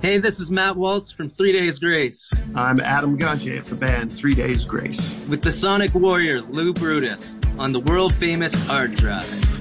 Hey, this is Matt Waltz from 3 Days Grace. I'm Adam Ganje of the band 3 Days Grace. With the Sonic Warrior, Lou Brutus, on the world-famous Hard Drive.